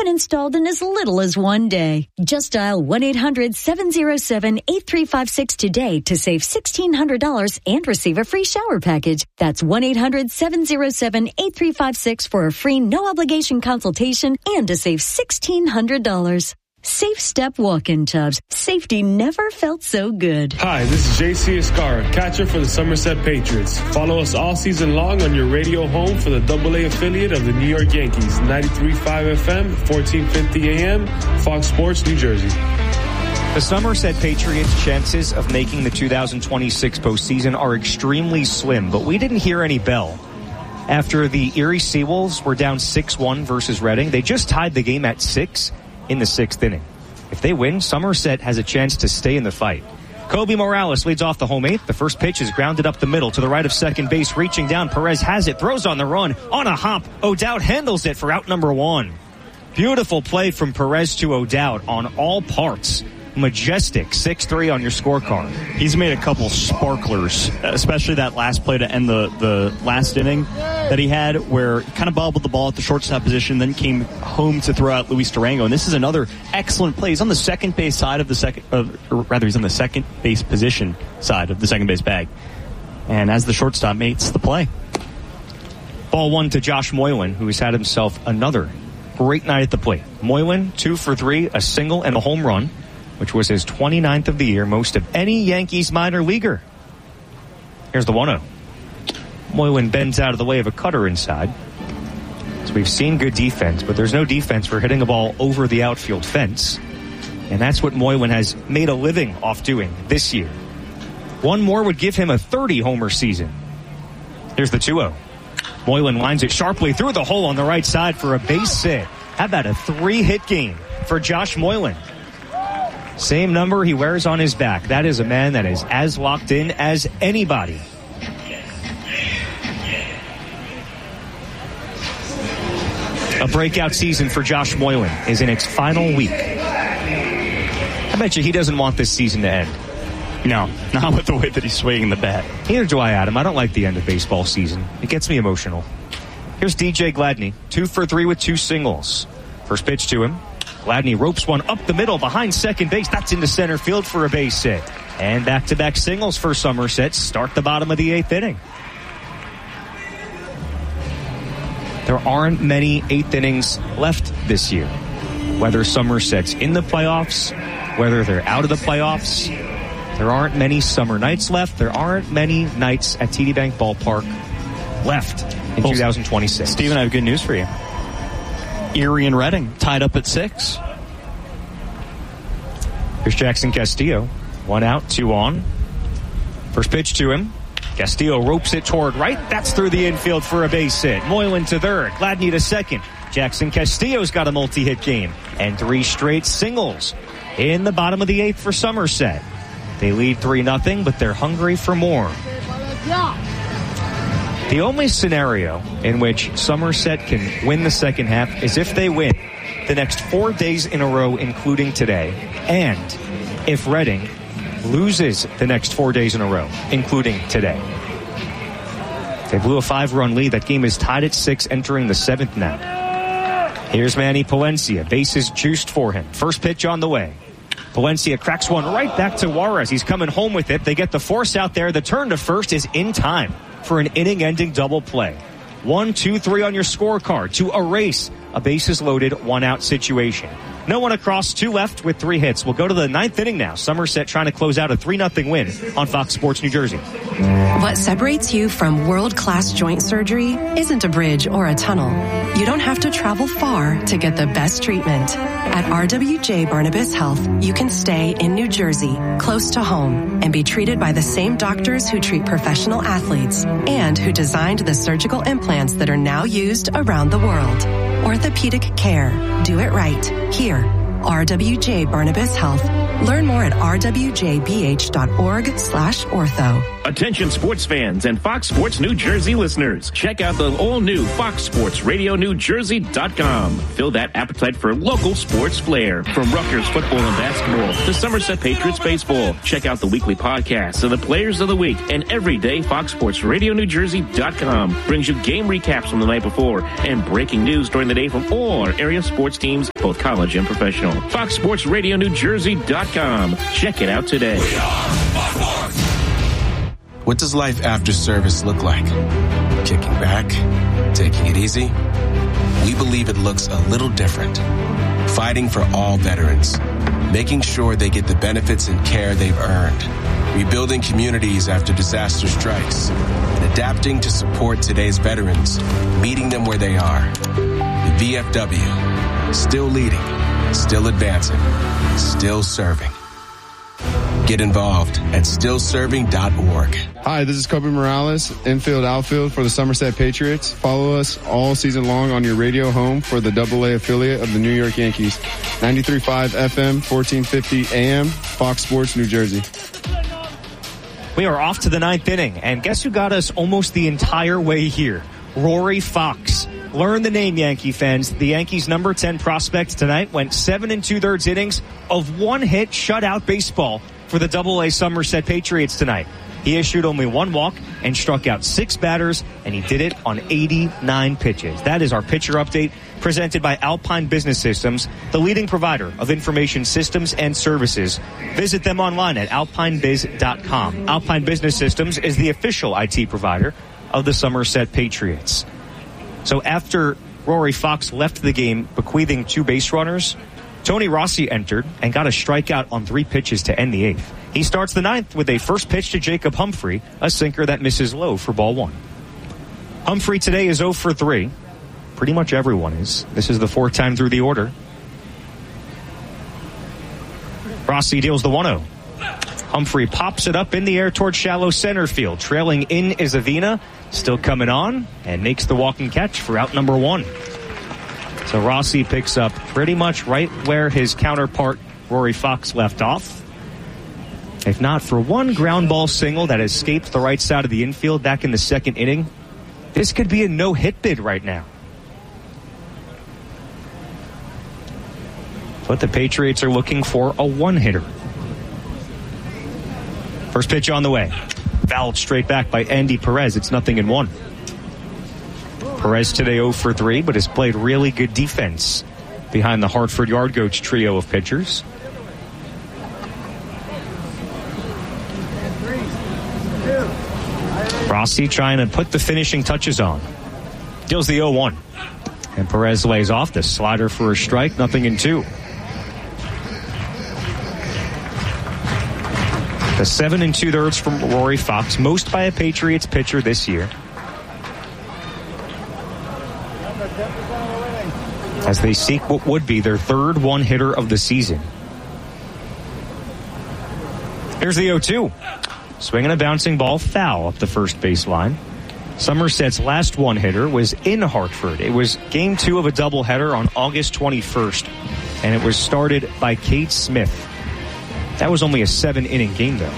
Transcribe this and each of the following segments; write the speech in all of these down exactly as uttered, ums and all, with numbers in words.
often installed in as little as one day. Just dial one eight hundred seven oh seven eight three five six today to save sixteen hundred dollars and receive a free shower package. That's one eight hundred seven oh seven eight three five six for a free no-obligation consultation and to save sixteen hundred dollars. Safe Step walk-in tubs. Safety never felt so good. Hi, this is J C Escara, catcher for the Somerset Patriots. Follow us all season long on your radio home for the double A affiliate of the New York Yankees, ninety-three point five F M, fourteen fifty A M, Fox Sports, New Jersey. The Somerset Patriots' chances of making the two thousand twenty-six postseason are extremely slim, but we didn't hear any bell. After the Erie Seawolves were down six one versus Reading, they just tied the game at six in the sixth inning. If they win, Somerset has a chance to stay in the fight. Kobe Morales leads off the home eighth. The first pitch is grounded up the middle to the right of second base. Reaching down, Perez has it, throws on the run, on a hop. O'Dowd handles it for out number one. Beautiful play from Perez to O'Dowd on all parts. Majestic six three on your scorecard. He's made a couple sparklers, especially that last play to end the, the last inning that he had, where he kind of bobbled the ball at the shortstop position, then came home to throw out Luis Durango. And this is another excellent play. He's on the second base side of the second, of, or rather, he's on the second base position side of the second base bag. And as the shortstop makes the play. Ball one to Josh Moylan, who has had himself another great night at the plate. Moylan, two for three, a single and a home run, which was his twenty-ninth of the year, most of any Yankees minor leaguer. Here's the one oh. Moylan bends out of the way of a cutter inside. So we've seen good defense, but there's no defense for hitting a ball over the outfield fence. And that's what Moylan has made a living off doing this year. One more would give him a thirty-homer season. Here's the two oh. Moylan lines it sharply through the hole on the right side for a base hit. How about a three-hit game for Josh Moylan? Same number he wears on his back. That is a man that is as locked in as anybody. A breakout season for Josh Moylan is in its final week. I bet you he doesn't want this season to end. No, not with the way that he's swinging the bat. Neither do I, Adam. I don't like the end of baseball season. It gets me emotional. Here's D J Gladney, two for three with two singles. First pitch to him. Gladney ropes one up the middle behind second base. That's into center field for a base hit. And back-to-back singles for Somerset start the bottom of the eighth inning. There aren't many eighth innings left this year. Whether Somerset's in the playoffs, whether they're out of the playoffs, there aren't many summer nights left. There aren't many nights at T D Bank Ballpark left in well, two thousand twenty-six. Steven, I have good news for you. Erie and Reading tied up at six. Here's Jackson Castillo. One out, two on. First pitch to him. Castillo ropes it toward right. That's through the infield for a base hit. Moylan to third. Gladney to second. Jackson Castillo's got a multi-hit game. And three straight singles in the bottom of the eighth for Somerset. They lead three nothing, but they're hungry for more. The only scenario in which Somerset can win the second half is if they win the next four days in a row, including today, and if Reading loses the next four days in a row, including today. They blew a five-run lead. That game is tied at six, entering the seventh now. Here's Manny Palencia. Bases juiced for him. First pitch on the way. Palencia cracks one right back to Juarez. He's coming home with it. They get the force out there. The turn to first is in time for an inning-ending double play. One, two, three on your scorecard to erase a bases-loaded, one-out situation. No one across, two left with three hits. We'll go to the ninth inning now. Somerset trying to close out a three nothing win on Fox Sports New Jersey. What separates you from world-class joint surgery isn't a bridge or a tunnel. You don't have to travel far to get the best treatment. At R W J Barnabas Health, you can stay in New Jersey, close to home, and be treated by the same doctors who treat professional athletes and who designed the surgical implants that are now used around the world. Orthopedic care. Do it right. Here. R W J Barnabas Health. Learn more at r w j b h dot org slash ortho. Attention sports fans and Fox Sports New Jersey listeners. Check out the all-new Fox Sports Radio New Jersey dot com. Fill that appetite for local sports flair. From Rutgers football and basketball to Somerset Patriots baseball. Check out the weekly podcasts of the players of the week. And every day, Fox Sports Radio New Jersey dot com brings you game recaps from the night before and breaking news during the day from all our area sports teams, both college and professional. Fox Sports Radio New Jersey dot com. Check it out today. We are Fox Sports. What does life after service look like? Kicking back? Taking it easy? We believe it looks a little different. Fighting for all veterans. Making sure they get the benefits and care they've earned. Rebuilding communities after disaster strikes. And adapting to support today's veterans. Meeting them where they are. The V F W. Still leading. Still advancing. Still serving. Get involved at still serving dot org. Hi, this is Kobe Morales, infield outfield for the Somerset Patriots. Follow us all season long on your radio home for the double A affiliate of the New York Yankees. ninety-three point five F M, fourteen fifty A M, Fox Sports, New Jersey. We are off to the ninth inning, and guess who got us almost the entire way here? Rory Fox. Learn the name, Yankee fans. The Yankees' number ten prospect tonight went seven and two-thirds innings of one-hit shutout baseball for the double A Somerset Patriots tonight. He issued only one walk and struck out six batters, and he did it on eighty-nine pitches. That is our pitcher update presented by Alpine Business Systems, the leading provider of information systems and services. Visit them online at alpine biz dot com. Alpine Business Systems is the official I T provider of the Somerset Patriots. So after Rory Fox left the game bequeathing two base runners, Tony Rossi entered and got a strikeout on three pitches to end the eighth. He starts the ninth with a first pitch to Jacob Humphrey, a sinker that misses low for ball one. Humphrey today is oh for three. Pretty much everyone is. This is the fourth time through the order. Rossi deals the one oh. Humphrey pops it up in the air towards shallow center field. Trailing in is Avina, still coming on, and makes the walking catch for out number one. So Rossi picks up pretty much right where his counterpart Rory Fox left off. If not for one ground ball single that escaped the right side of the infield back in the second inning, this could be a no-hit bid right now. But the Patriots are looking for a one-hitter. First pitch on the way. Fouled straight back by Andy Perez. It's nothing in one. Perez today oh for three, but has played really good defense behind the Hartford Yard Goats trio of pitchers. Rossi trying to put the finishing touches on. Deals the oh one. And Perez lays off the slider for a strike, nothing in two. The seven and two-thirds from Rory Fox, most by a Patriots pitcher this year. As they seek what would be their third one-hitter of the season. Here's the oh two. Swinging a bouncing ball foul up the first baseline. Somerset's last one-hitter was in Hartford. It was game two of a doubleheader on August twenty-first, and it was started by Cade Smith. That was only a seven-inning game, though.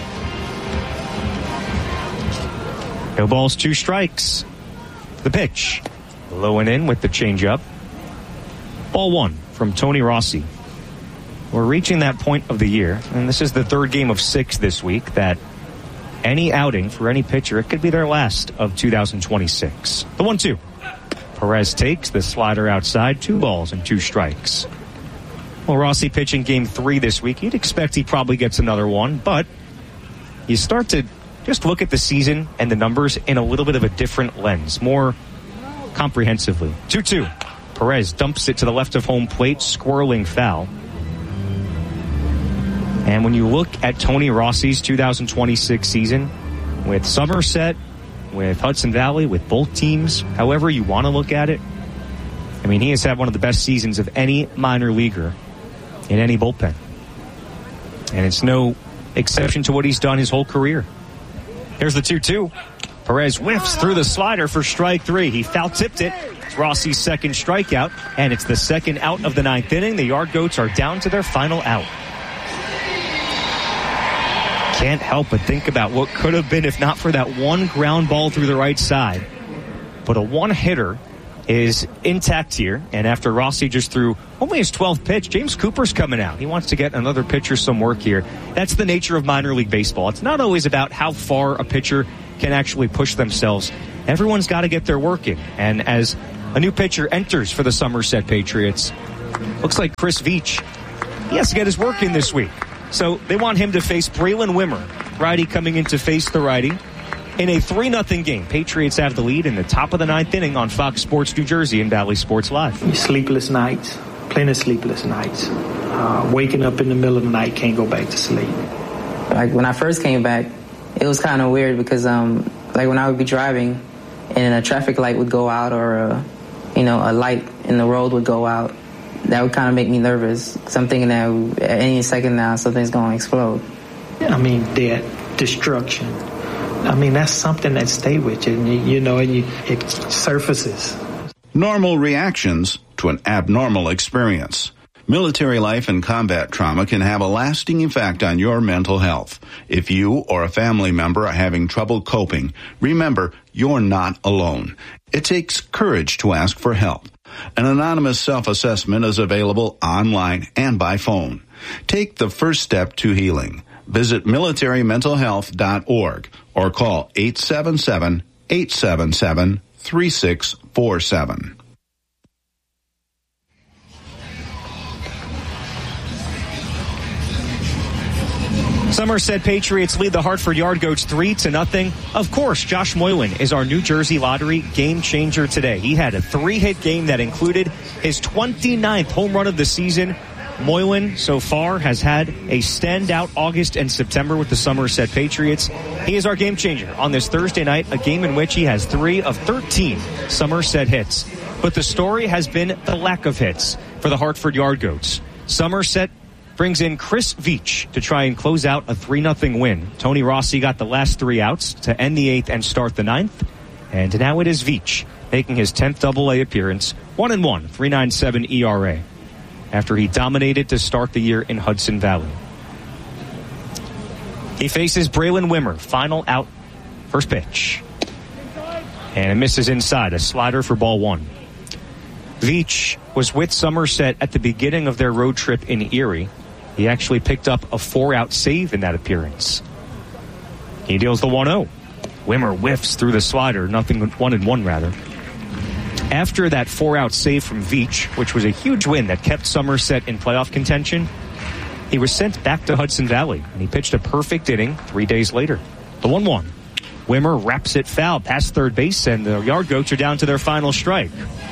No balls, two strikes. The pitch. Low and in with the changeup. Ball one from Tony Rossi. We're reaching that point of the year, and this is the third game of six this week, that any outing for any pitcher, it could be their last of two thousand twenty-six. The one two. Perez takes the slider outside, two balls and two strikes. Well, Rossi pitching game three this week. You'd expect he probably gets another one, but you start to just look at the season and the numbers in a little bit of a different lens, more comprehensively. two two. Perez dumps it to the left of home plate, squirreling foul. And when you look at Tony Rossi's two thousand twenty-six season, with Somerset, with Hudson Valley, with both teams, however you want to look at it, I mean, he has had one of the best seasons of any minor leaguer in any bullpen. And it's no exception to what he's done his whole career. Here's the two two. Perez whiffs through the slider for strike three. He foul-tipped it. It's Rossi's second strikeout, and it's the second out of the ninth inning. The Yard Goats are down to their final out. can't help but think about what could have been if not for that one ground ball through the right side. But a one-hitter is intact here, and after Rossi just threw only his twelfth pitch, James Cooper's coming out. He wants to get another pitcher some work here. That's the nature of minor league baseball. It's not always about how far a pitcher can actually push themselves. Everyone's got to get their work in, and as a new pitcher enters for the Somerset Patriots, looks like Chris Veach, he has to get his work in this week. So they want him to face Braylon Wimmer, righty coming in to face the righty. In a three nothing game, Patriots have the lead in the top of the ninth inning on Fox Sports New Jersey and Valley Sports Live. Sleepless nights, plenty of sleepless nights. Uh, waking up in the middle of the night, can't go back to sleep. Like when I first came back, it was kind of weird because um, like when I would be driving and a traffic light would go out or a, you know, a light in the road would go out, that would kind of make me nervous because I'm thinking that at any second now something's going to explode. I mean, death, destruction. I mean, that's something that stay with you, and you, you know, and you, it surfaces. Normal reactions to an abnormal experience. Military life and combat trauma can have a lasting effect on your mental health. If you or a family member are having trouble coping, remember, you're not alone. It takes courage to ask for help. An anonymous self-assessment is available online and by phone. Take the first step to healing. Visit military mental health dot org or call eight seven seven, eight seven seven, three six four seven. Somerset Patriots lead the Hartford Yard Goats three to nothing. Of course, Josh Moylan is our New Jersey Lottery game changer today. He had a three-hit game that included his twenty-ninth home run of the season. Moylan, so far, has had a standout August and September with the Somerset Patriots. He is our game changer on this Thursday night, a game in which he has three of thirteen Somerset hits. But the story has been the lack of hits for the Hartford Yard Goats. Somerset brings in Chris Veach to try and close out a three nothing win. Tony Rossi got the last three outs to end the eighth and start the ninth. And now it is Veach making his tenth double A appearance, one and one, three point nine seven E R A. After he dominated to start the year in Hudson Valley. He faces Braylon Wimmer, final out, first pitch. And it misses inside, a slider for ball one. Veach was with Somerset at the beginning of their road trip in Erie. He actually picked up a four-out save in that appearance. He deals the one oh. Wimmer whiffs through the slider, nothing one and one rather. After that four-out save from Veach, which was a huge win that kept Somerset in playoff contention, he was sent back to Hudson Valley, and he pitched a perfect inning three days later. The one one. Wimmer wraps it foul past third base, and the Yard Goats are down to their final strike.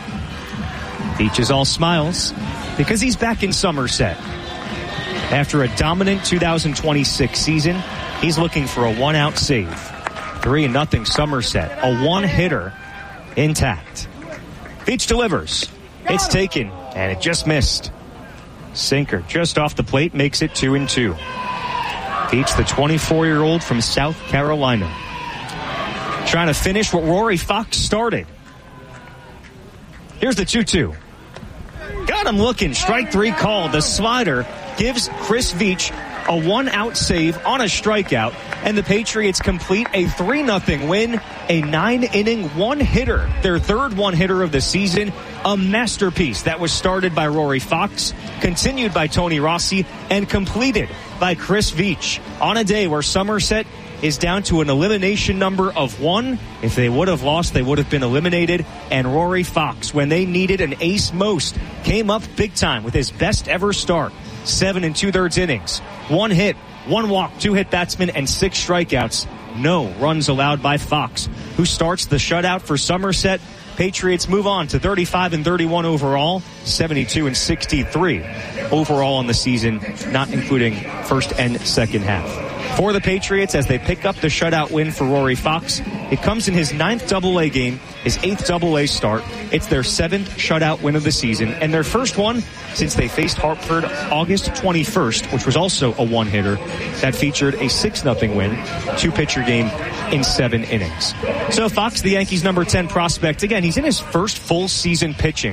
Veach is all smiles because he's back in Somerset. After a dominant two thousand twenty-six season, he's looking for a one-out save. Three and nothing Somerset, a one-hitter intact. Veach delivers. It's taken, and it just missed. Sinker just off the plate makes it two and two. Veach, the twenty-four-year-old from South Carolina, trying to finish what Rory Fox started. Here's the two two. Got him looking. Strike three called. The slider gives Chris Veach a one-out save on a strikeout, and the Patriots complete a three nothing win, a nine-inning one-hitter, their third one-hitter of the season, a masterpiece that was started by Rory Fox, continued by Tony Rossi, and completed by Chris Veach on a day where Somerset is down to an elimination number of one. If they would have lost, they would have been eliminated. And Rory Fox, when they needed an ace most, came up big time with his best ever start. Seven and two-thirds innings. One hit, one walk, two hit batsmen, and six strikeouts. No runs allowed by Fox, who starts the shutout for Somerset. Patriots move on to thirty-five and thirty-one overall, seventy-two and sixty-three overall on the season, not including first and second half. For the Patriots, as they pick up the shutout win for Rory Fox, it comes in his ninth double A game, his eighth double A start. It's their seventh shutout win of the season, and their first one since they faced Hartford August twenty-first, which was also a one-hitter that featured a six nothing win, two-pitcher game in seven innings. So Fox, the Yankees' number ten prospect, again, he's in his first full season pitching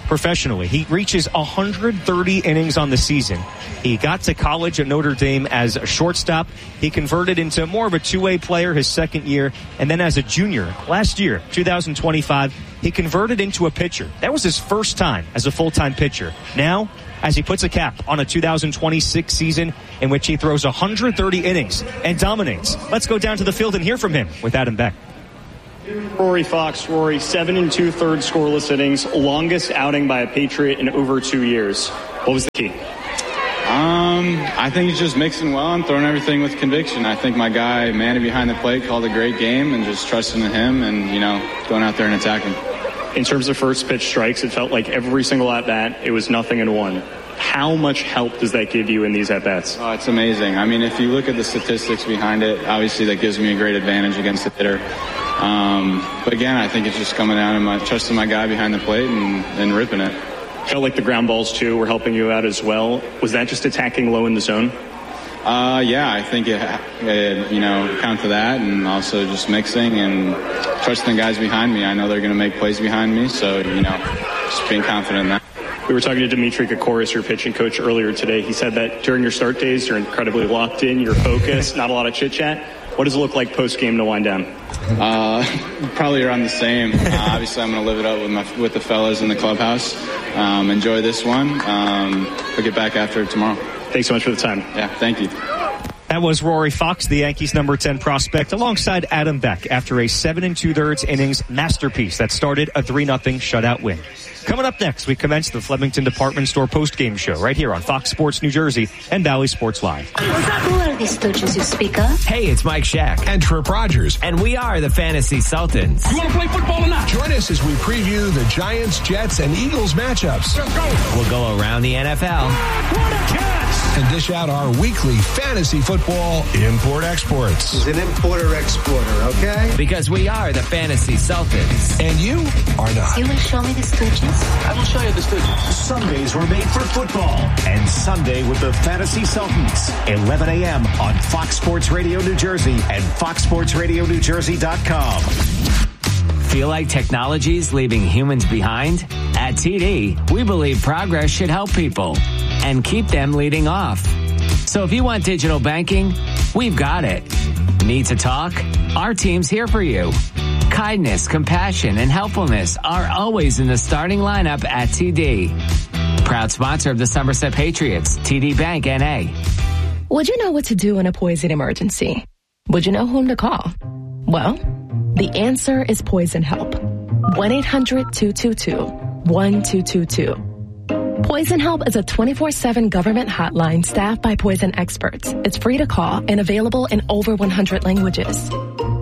professionally. He reaches one hundred thirty innings on the season. He got to college at Notre Dame as a shortstop. He converted into more of a two-way player his second year. And then as a junior, last year, two thousand twenty-five, he converted into a pitcher. That was his first time as a full-time pitcher. Now, as he puts a cap on a two thousand twenty-six season in which he throws one hundred thirty innings and dominates. Let's go down to the field and hear from him with Adam Beck. Rory Fox. Rory, seven and two-thirds scoreless innings, longest outing by a Patriot in over two years. What was the key? Um, I think he's just mixing well and throwing everything with conviction. I think my guy, Manny behind the plate, called a great game and just trusting in him and, you know, going out there and attacking. In terms of first pitch strikes, it felt like every single at-bat, it was nothing and one. How much help does that give you in these at-bats? Oh, it's amazing. I mean, if you look at the statistics behind it, obviously that gives me a great advantage against the hitter. Um, but again, I think it's just coming down to my trusting my guy behind the plate and, and ripping it. Felt like the ground balls, too, were helping you out as well. Was that just attacking low in the zone? Uh, yeah, I think it, it, you know, count to that and also just mixing and trusting the guys behind me. I know they're going to make plays behind me, so, you know, just being confident in that. We were talking to Dimitri Kokoris, your pitching coach, earlier today. He said that during your start days, you're incredibly locked in, you're focused, not a lot of chit-chat. What does it look like post-game to wind down? Uh, probably around the same. Uh, obviously, I'm going to live it up with my with the fellas in the clubhouse. Um, enjoy this one. Um, we'll get back after it tomorrow. Thanks so much for the time. Yeah, thank you. That was Rory Fox, the Yankees' number ten prospect, alongside Adam Beck after a seven and two-thirds innings masterpiece that started a three nothing shutout win. Coming up next, we commence the Flemington Department Store post-game show right here on Fox Sports New Jersey and Bally Sports Live. Who are these stooges you speak of? Hey, it's Mike Shack and Trip Rogers, and we are the Fantasy Sultans. You want to play football or not? Join us as we preview the Giants, Jets, and Eagles matchups. Let's go. We'll go around the N F L. What a catch! And dish out our weekly fantasy football import-exports. He's an importer-exporter, okay? Because we are the Fantasy Sultans. And you are not. You will show me the stooges? I will show you the stooges. Sundays were made for football. And Sunday with the Fantasy Sultans. eleven a.m. on Fox Sports Radio New Jersey and fox sports radio new jersey dot com. Feel like technology's leaving humans behind? At T D, we believe progress should help people and keep them leading off. So if you want digital banking, we've got it. Need to talk? Our team's here for you. Kindness, compassion, and helpfulness are always in the starting lineup at T D. Proud sponsor of the Somerset Patriots, T D Bank N A. Would you know what to do in a poison emergency? Would you know whom to call? Well, the answer is Poison Help. one eight hundred two two two one two two two. Poison Help is a twenty-four seven government hotline staffed by poison experts. It's free to call and available in over one hundred languages.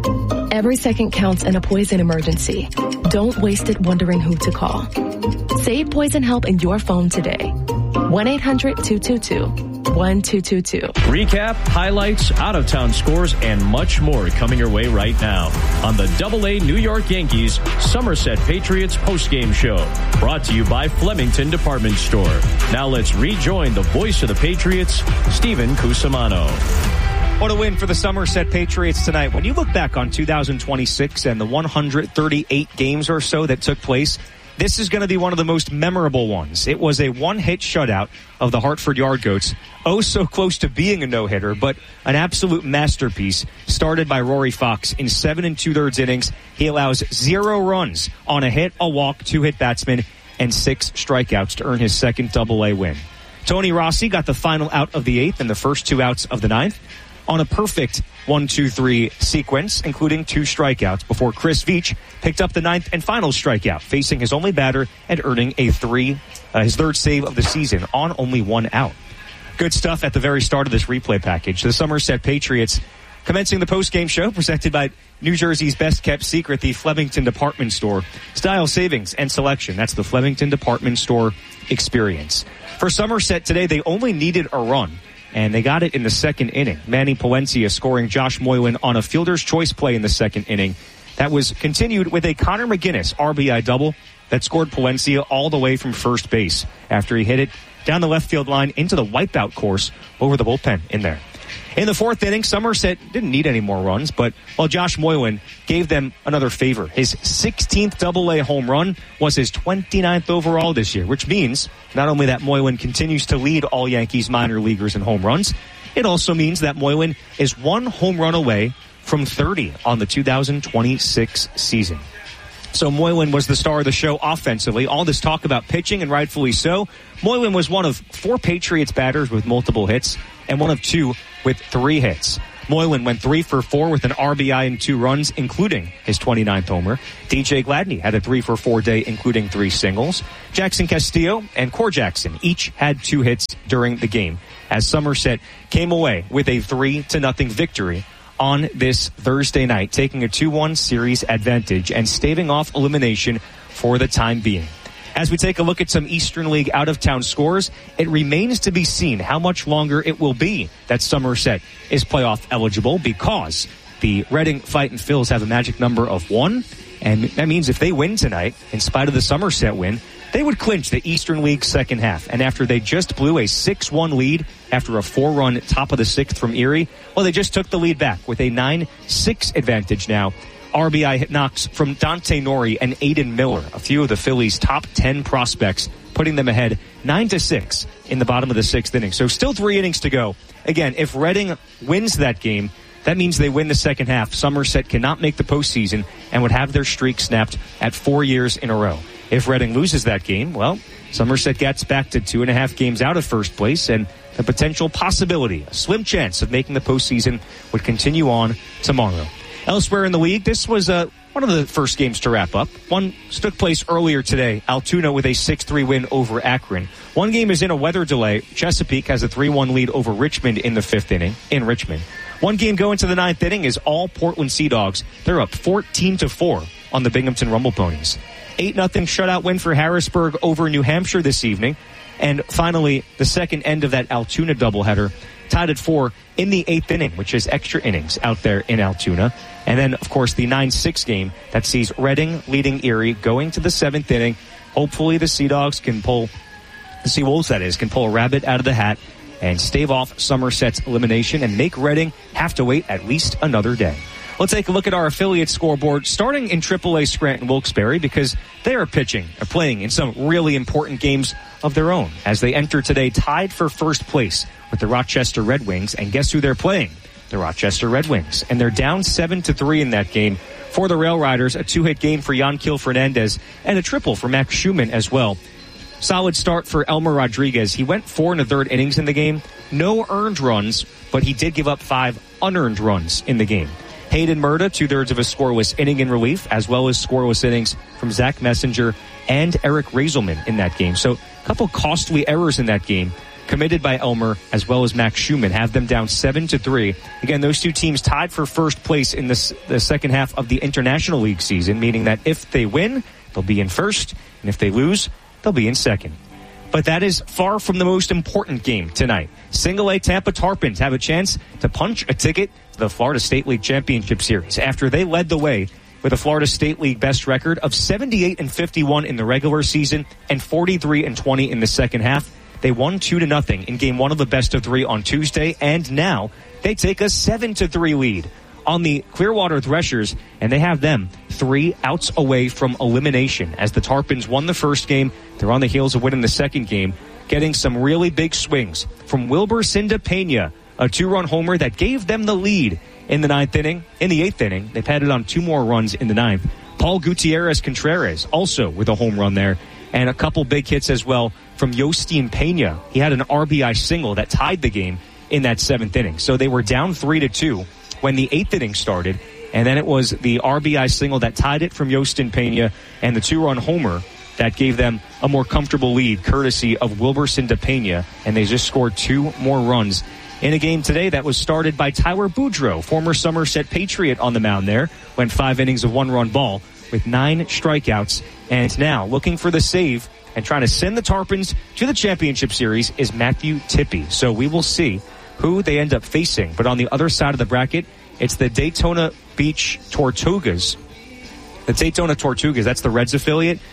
Every second counts in a poison emergency. Don't waste it wondering who to call. Save Poison Help in your phone today. one eight hundred two two two one two two two. Recap, highlights, out-of-town scores, and much more coming your way right now on the Double A New York Yankees Somerset Patriots postgame show. Brought to you by Flemington Department Store. Now let's rejoin the voice of the Patriots, Steven Cusimano. What a win for the Somerset Patriots tonight. When you look back on two thousand twenty-six and the one hundred thirty-eight games or so that took place, this is going to be one of the most memorable ones. It was a one-hit shutout of the Hartford Yard Goats. Oh, so close to being a no-hitter, but an absolute masterpiece started by Rory Fox in seven and two-thirds innings. He allows zero runs on a hit, a walk, two-hit batsman, and six strikeouts to earn his second double-A win. Tony Rossi got the final out of the eighth and the first two outs of the ninth on a perfect one two three sequence, including two strikeouts, before Chris Veach picked up the ninth and final strikeout, facing his only batter and earning a three, uh, his third save of the season on only one out. Good stuff at the very start of this replay package. The Somerset Patriots commencing the post-game show presented by New Jersey's best-kept secret, the Flemington Department Store. Style, savings, and selection. That's the Flemington Department Store experience. For Somerset today, they only needed a run, and they got it in the second inning. Manny Palencia scoring Josh Moylan on a fielder's choice play in the second inning. That was continued with a Connor McGinnis R B I double that scored Palencia all the way from first base after he hit it down the left field line into the wipeout course over the bullpen in there. In the fourth inning, Somerset didn't need any more runs, but well, Josh Moylan gave them another favor. His sixteenth double A home run was his twenty-ninth overall this year, which means not only that Moylan continues to lead all Yankees minor leaguers in home runs, it also means that Moylan is one home run away from thirty on the two thousand twenty-six season. So Moylan was the star of the show offensively. All this talk about pitching, and rightfully so. Moylan was one of four Patriots batters with multiple hits and one of two with three hits. Moylan went three for four with an R B I and two runs, including his twenty-ninth homer. D J Gladney had a three for four day, including three singles. Jackson Castillo and Core Jackson each had two hits during the game, as Somerset came away with a three to nothing victory on this Thursday night, taking a two one series advantage and staving off elimination for the time being. As we take a look at some Eastern League out-of-town scores, it remains to be seen how much longer it will be that Somerset is playoff eligible, because the Reading Fightin' Phils have a magic number of one, and that means if they win tonight, in spite of the Somerset win, they would clinch the Eastern League second half. And after they just blew a six one lead after a four-run top of the sixth from Erie, well, they just took the lead back with a nine six advantage now. R B I hit knocks from Dante Nori and Aiden Miller, a few of the Phillies' top ten prospects, putting them ahead nine to six in the bottom of the sixth inning. So still three innings to go. Again, if Reading wins that game, that means they win the second half. Somerset cannot make the postseason and would have their streak snapped at four years in a row. If Reading loses that game, well, Somerset gets back to two and a half games out of first place, and the potential possibility, a slim chance of making the postseason, would continue on tomorrow. Elsewhere in the league, this was uh, one of the first games to wrap up. One took place earlier today. Altoona with a six three win over Akron. One game is in a weather delay. Chesapeake has a three one lead over Richmond in the fifth inning in Richmond. One game going to the ninth inning is all Portland Sea Dogs. They're up fourteen to four on the Binghamton Rumble Ponies. eight nothing shutout win for Harrisburg over New Hampshire this evening. And finally, the second end of that Altoona doubleheader, tied at four in the eighth inning, which is extra innings out there in Altoona. And then, of course, the nine six game that sees Reading leading Erie going to the seventh inning. Hopefully the Sea Dogs can pull, the Sea Wolves that is, can pull a rabbit out of the hat and stave off Somerset's elimination and make Reading have to wait at least another day. Let's take a look at our affiliate scoreboard, starting in triple A Scranton Wilkes-Barre, because they are pitching or playing in some really important games of their own as they enter today tied for first place with the Rochester Red Wings. And guess who they're playing? The Rochester Red Wings. And they're down seven to three in that game. For the Rail Riders, a two-hit game for Yanquiel Fernandez and a triple for Max Schumann as well. Solid start for Elmer Rodriguez. He went four and a third innings in the game. No earned runs, but he did give up five unearned runs in the game. Hayden Murda, two-thirds of a scoreless inning in relief, as well as scoreless innings from Zach Messenger and Eric Raiselman in that game. So a couple costly errors in that game committed by Elmer as well as Max Schumann have them down seven to three. Again, those two teams tied for first place in this, the second half of the International League season, meaning that if they win, they'll be in first, and if they lose, they'll be in second. But that is far from the most important game tonight. Single A Tampa Tarpons have a chance to punch a ticket to the Florida State League Championship Series after they led the way with a Florida State League best record of seventy-eight and fifty-one in the regular season and forty-three and twenty in the second half. They won two to nothing in game one of the best of three on Tuesday, and now they take a seven to three lead on the Clearwater Threshers, and they have them three outs away from elimination as the Tarpons won the first game. They're on the heels of winning the second game, getting some really big swings from Wilber Cinda Pena, a two-run homer that gave them the lead in the ninth inning. In the eighth inning, they've added on two more runs in the ninth. Paul Gutierrez Contreras also with a home run there, and a couple big hits as well from Yostin Pena. He had an R B I single that tied the game in that seventh inning. So they were down three to two when the eighth inning started, and then it was the R B I single that tied it from Yostin Pena and the two-run homer that gave them a more comfortable lead, courtesy of Wilber Cinda Pena, and they just scored two more runs in a game today that was started by Tyler Boudreau, former Somerset Patriot, on the mound there. Went five innings of one-run ball with nine strikeouts, and now looking for the save and trying to send the Tarpons to the championship series is Matthew Tippy. So we will see who they end up facing. But on the other side of the bracket, it's the Daytona Beach Tortugas. The Daytona Tortugas, that's the Reds affiliate.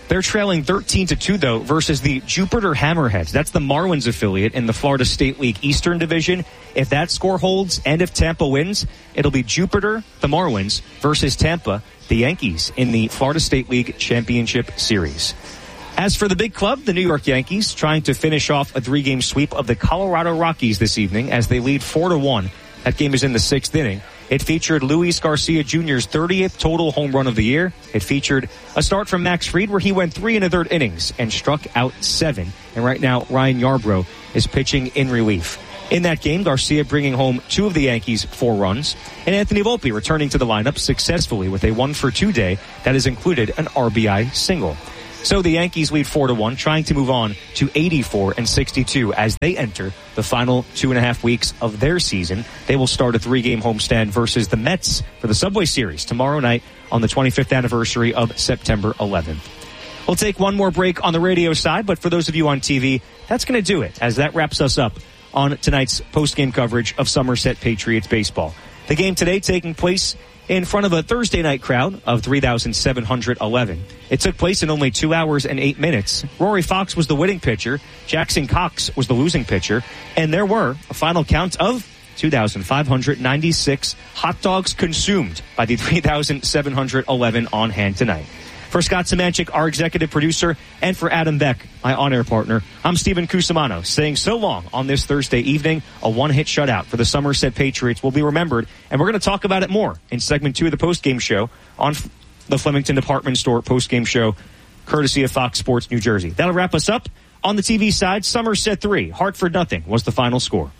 They're trailing thirteen to two, though, versus the Jupiter Hammerheads. That's the Marlins affiliate in the Florida State League Eastern Division. If that score holds and if Tampa wins, it'll be Jupiter, the Marlins, versus Tampa, the Yankees, in the Florida State League Championship Series. As for the big club, the New York Yankees, trying to finish off a three-game sweep of the Colorado Rockies this evening as they lead four to one. That game is in the sixth inning. It featured Luis Garcia Junior's thirtieth total home run of the year. It featured a start from Max Fried where he went three and a third innings and struck out seven. And right now, Ryan Yarbrough is pitching in relief. In that game, Garcia bringing home two of the Yankees' four runs, and Anthony Volpe returning to the lineup successfully with a one for two day that has included an R B I single. So the Yankees lead four to one, trying to move on to eighty-four and sixty-two as they enter the final two and a half weeks of their season. They will start a three-game homestand versus the Mets for the Subway Series tomorrow night on the twenty-fifth anniversary of September eleventh. We'll take one more break on the radio side, but for those of you on T V, that's going to do it as that wraps us up on tonight's post-game coverage of Somerset Patriots baseball. The game today taking place in front of a Thursday night crowd of three thousand seven hundred eleven. It took place in only two hours and eight minutes. Rory Fox was the winning pitcher. Jackson Cox was the losing pitcher. And there were a final count of two thousand five hundred ninety-six hot dogs consumed by the three thousand seven hundred eleven on hand tonight. For Scott Semanchik, our executive producer, and for Adam Beck, my on-air partner, I'm Stephen Cusimano, saying so long on this Thursday evening. A one-hit shutout for the Somerset Patriots will be remembered, and we're going to talk about it more in segment two of the postgame show on the Flemington Department Store postgame show, courtesy of Fox Sports New Jersey. That'll wrap us up. On the T V side, Somerset three, Hartford nothing was the final score.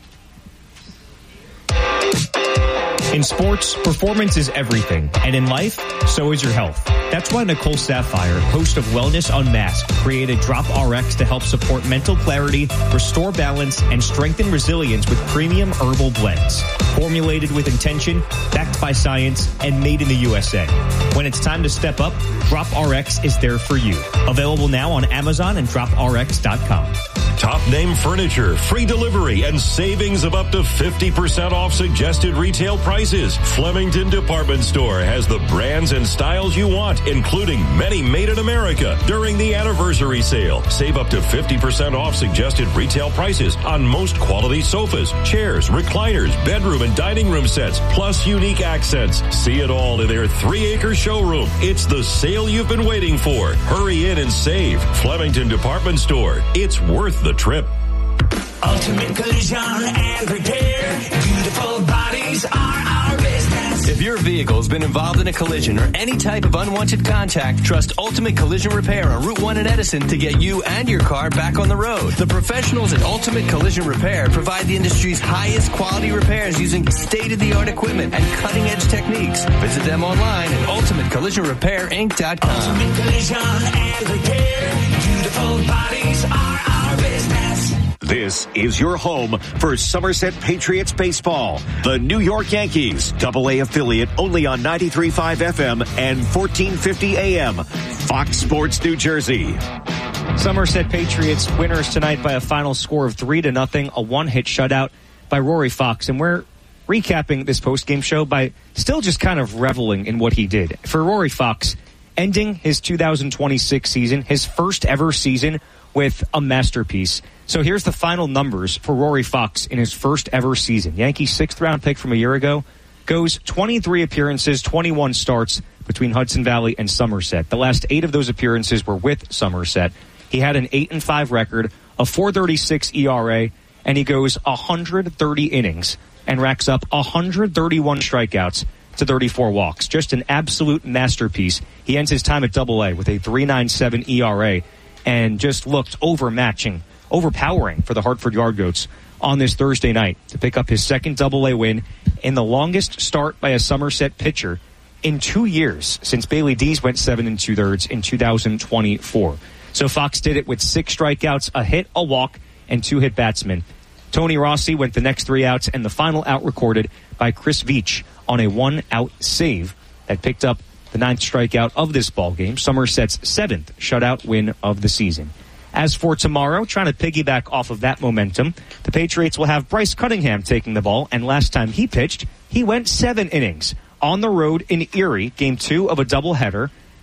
In sports, performance is everything, and in life, so is your health. That's why Nicole Sapphire, host of Wellness Unmasked, created Drop R X to help support mental clarity, restore balance, and strengthen resilience with premium herbal blends. Formulated with intention, backed by science, and made in the U S A. When it's time to step up, Drop R X is there for you. Available now on Amazon and drop R X dot com. Top name furniture, free delivery, and savings of up to fifty percent off suggested retail prices. Flemington Department Store has the brands and styles you want, including many made in America. During the anniversary sale, save up to fifty percent off suggested retail prices on most quality sofas, chairs, recliners, bedroom and dining room sets, plus unique accents. See it all in their three-acre showroom. It's the sale you've been waiting for. Hurry in and save. Flemington Department Store. It's worth the trip. Ultimate Collision and Repair. Beautiful bodies are our business. If your vehicle's been involved in a collision or any type of unwanted contact, trust Ultimate Collision Repair on Route one in Edison to get you and your car back on the road. The professionals at Ultimate Collision Repair provide the industry's highest quality repairs using state-of-the-art equipment and cutting-edge techniques. Visit them online at ultimate collision repair inc dot com. Ultimate Collision and Repair. Beautiful bodies are our business. This is your home for Somerset Patriots baseball. The New York Yankees, double A affiliate only on ninety-three point five F M and fourteen fifty A M. Fox Sports New Jersey. Somerset Patriots winners tonight by a final score of three to nothing, a one-hit shutout by Rory Fox. And we're recapping this postgame show by still just kind of reveling in what he did. For Rory Fox, ending his two thousand twenty-six season, his first ever season, with a masterpiece. So here's the final numbers for Rory Fox in his first ever season. Yankees sixth round pick from a year ago goes twenty-three appearances, twenty-one starts between Hudson Valley and Somerset. The last eight of those appearances were with Somerset. He had an eight and five record, a four thirty-six E R A, and he goes one hundred thirty innings and racks up one hundred thirty-one strikeouts to thirty-four walks. Just an absolute masterpiece. He ends his time at double A with a three ninety-seven E R A and just looked overmatching, overpowering for the Hartford Yard Goats on this Thursday night to pick up his second double A win in the longest start by a Somerset pitcher in two years since Bailey Dees went seven and two thirds in two thousand twenty-four. So Fox did it with six strikeouts, a hit, a walk, and two hit batsmen. Tony Rossi went the next three outs, and the final out recorded by Chris Veach on a one-out save that picked up the ninth strikeout of this ballgame, Somerset's seventh shutout win of the season. As for tomorrow, trying to piggyback off of that momentum, the Patriots will have Bryce Cunningham taking the ball, and last time he pitched, he went seven innings on the road in Erie, game two of a doubleheader.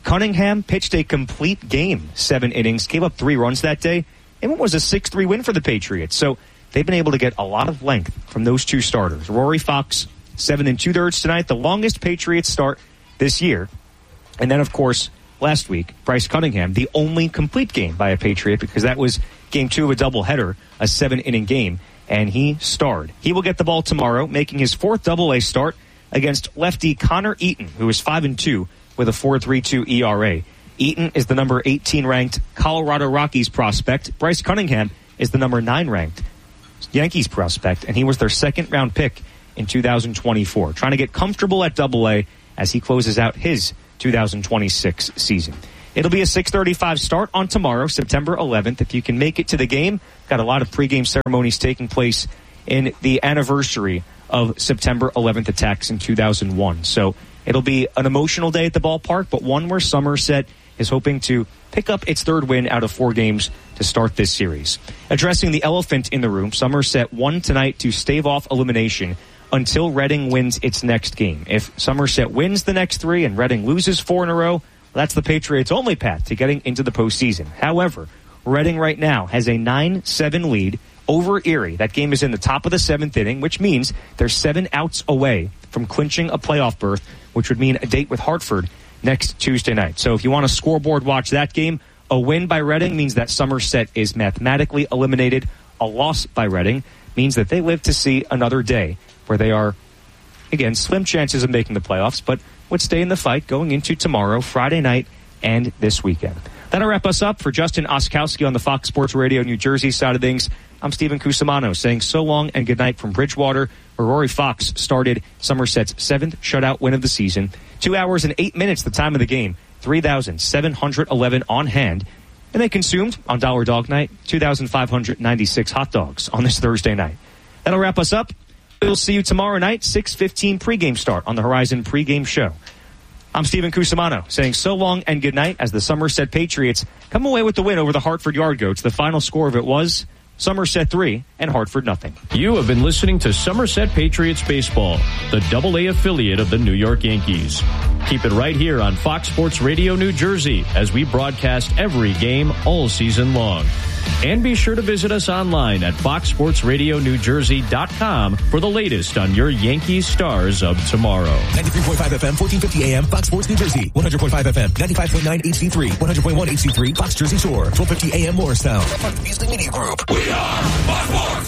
Cunningham pitched a complete game, seven innings, gave up three runs that day, and it was a six three win for the Patriots. So they've been able to get a lot of length from those two starters. Rory Fox, seven and two-thirds tonight, the longest Patriots start this year. And then, of course, last week, Bryce Cunningham, the only complete game by a Patriot, because that was game two of a doubleheader, a seven-inning game, and he starred. He will get the ball tomorrow, making his fourth double-A start against lefty Connor Eaton, who is five and two with a four point three two E R A. Eaton is the number eighteen ranked Colorado Rockies prospect. Bryce Cunningham is the number nine ranked Yankees prospect, and he was their second round pick in two thousand twenty-four. Trying to get comfortable at double-A as he closes out his two thousand twenty-six season. It'll be a six thirty-five start on tomorrow, September eleventh. If you can make it to the game, got a lot of pregame ceremonies taking place in the anniversary of September eleventh attacks in two thousand one. So it'll be an emotional day at the ballpark, but one where Somerset is hoping to pick up its third win out of four games to start this series. Addressing the elephant in the room, Somerset won tonight to stave off elimination until Reading wins its next game. If Somerset wins the next three and Reading loses four in a row, that's the Patriots' only path to getting into the postseason. However, Reading right now has a nine seven lead over Erie. That game is in the top of the seventh inning, which means they're seven outs away from clinching a playoff berth, which would mean a date with Hartford next Tuesday night. So if you want to scoreboard watch that game, a win by Reading means that Somerset is mathematically eliminated. A loss by Reading means that they live to see another day where they are, again, slim chances of making the playoffs, but would stay in the fight going into tomorrow, Friday night, and this weekend. That'll wrap us up. For Justin Oskowski on the Fox Sports Radio New Jersey side of things, I'm Stephen Cusimano saying so long and good night from Bridgewater, where Rory Fox started Somerset's seventh shutout win of the season. Two hours and eight minutes the time of the game, three thousand seven hundred eleven on hand, and they consumed, on Dollar Dog Night, two thousand five hundred ninety-six hot dogs on this Thursday night. That'll wrap us up. We'll see you tomorrow night, six fifteen pregame start on the Horizon pregame show. I'm Stephen Cusimano saying so long and good night as the Somerset Patriots come away with the win over the Hartford Yard Goats. The final score of it was Somerset three and Hartford nothing. You have been listening to Somerset Patriots Baseball, the double-A affiliate of the New York Yankees. Keep it right here on Fox Sports Radio New Jersey as we broadcast every game all season long. And be sure to visit us online at fox sports radio new jersey dot com for the latest on your Yankees stars of tomorrow. ninety-three point five F M, fourteen fifty A M, Fox Sports New Jersey. one hundred point five F M, ninety-five point nine H D three, one hundred point one H D three, Fox Jersey Shore. twelve fifty A M Morristown. Part of the Beasley Media Group. We are Fox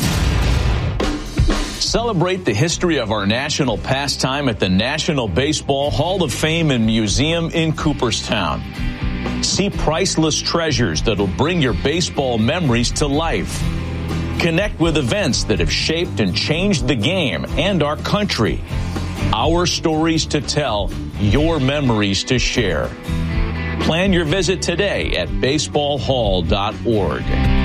Sports. Celebrate the history of our national pastime at the National Baseball Hall of Fame and Museum in Cooperstown. See priceless treasures that'll bring your baseball memories to life. Connect with events that have shaped and changed the game and our country. Our stories to tell, your memories to share. Plan your visit today at baseball hall dot org.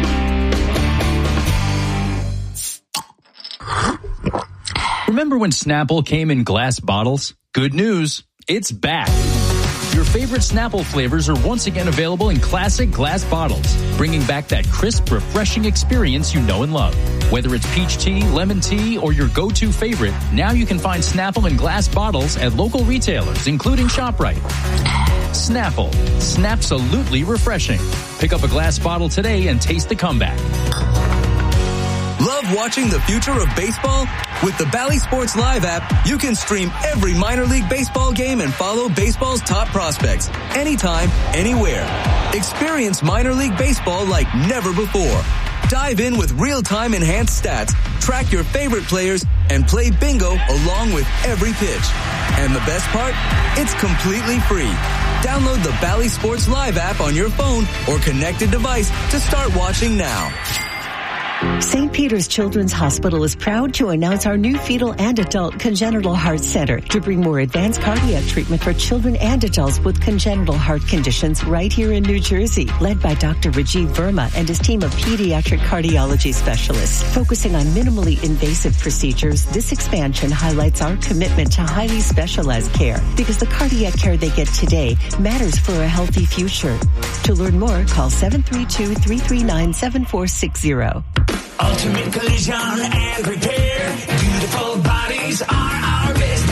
Remember when Snapple came in glass bottles? Good news, it's back. Your favorite Snapple flavors are once again available in classic glass bottles, bringing back that crisp, refreshing experience you know and love. Whether it's peach tea, lemon tea, or your go-to favorite, now you can find Snapple in glass bottles at local retailers, including ShopRite. Snapple. Snapsolutely refreshing. Pick up a glass bottle today and taste the comeback. Love watching the future of baseball? With the Bally Sports Live app, you can stream every minor league baseball game and follow baseball's top prospects anytime, anywhere. Experience minor league baseball like never before. Dive in with real-time enhanced stats, track your favorite players, and play bingo along with every pitch. And the best part? It's completely free. Download the Bally Sports Live app on your phone or connected device to start watching now. Saint Peter's Children's Hospital is proud to announce our new fetal and adult congenital heart center to bring more advanced cardiac treatment for children and adults with congenital heart conditions right here in New Jersey. Led by Doctor Rajiv Verma and his team of pediatric cardiology specialists. Focusing on minimally invasive procedures, this expansion highlights our commitment to highly specialized care because the cardiac care they get today matters for a healthy future. To learn more, call seven three two, three three nine, seven four six zero. Ultimate Collision and Repair. Beautiful bodies are our business. If